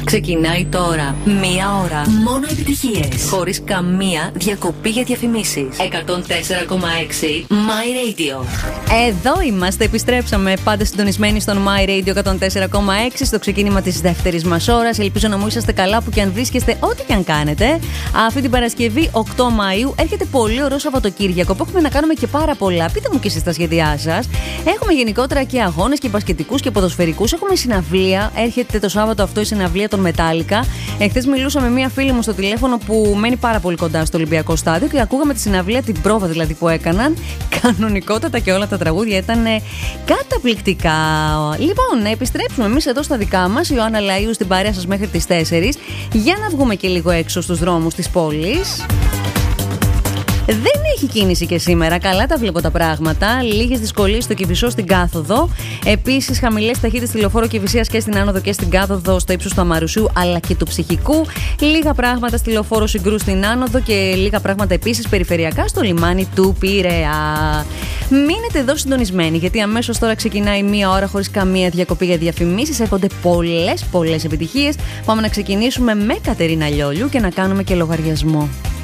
Ξεκινάει τώρα μία ώρα μόνο επιτυχίες, χωρίς καμία διακοπή για διαφημίσεις. 104,6 My Radio. Εδώ είμαστε, επιστρέψαμε πάντα συντονισμένοι στον My Radio 104,6 στο ξεκίνημα της δεύτερης μας ώρας. Ελπίζω να μου είσαστε καλά που και αν βρίσκεστε, ό,τι και αν κάνετε. Αυτή την Παρασκευή 8 Μαΐου έρχεται πολύ ωραίο Σαββατοκύριακο που έχουμε να κάνουμε και πάρα πολλά. Πείτε μου και εσείς τα σχέδιά σας. Έχουμε γενικότερα και αγώνες και μπασκετικούς και ποδοσφαιρικούς. Έχουμε συναυλία. Έρχεται το Σάββατο αυτό η συναυλία των Metallica. Εχθές μιλούσα με μία φίλη μου στο τηλέφωνο που μένει πάρα πολύ κοντά στο Ολυμπιακό Στάδιο και ακούγαμε τη συναυλία, την πρόβα δηλαδή που έκαναν. Κανονικότατα και όλα τα τραγούδια ήταν καταπληκτικά. Λοιπόν, να επιστρέψουμε εμείς εδώ στα δικά μας. Ιωάννα Λαΐου στην παρέα σας μέχρι τις 4. Για να βγούμε και λίγο έξω στους δρόμους της πόλης. Δεν έχει κίνηση και σήμερα, καλά τα βλέπω τα πράγματα. Λίγες δυσκολίες στο Κηφισό στην κάθοδο. Επίσης, χαμηλές ταχύτητες στη Λεωφόρο Κηφισίας και στην άνοδο και στην κάθοδο στο ύψος του Αμαρουσίου αλλά και του Ψυχικού. Λίγα πράγματα στη Λεωφόρο Συγκρού στην άνοδο και λίγα πράγματα επίσης περιφερειακά στο λιμάνι του Πειραιά. Μείνετε εδώ συντονισμένοι, γιατί αμέσως τώρα ξεκινάει μία ώρα χωρίς καμία διακοπή για διαφημίσεις. Έρχονται πολλές επιτυχίες. Πάμε να ξεκινήσουμε με Κατερίνα Λιόλιου και να κάνουμε και λογαριασμό.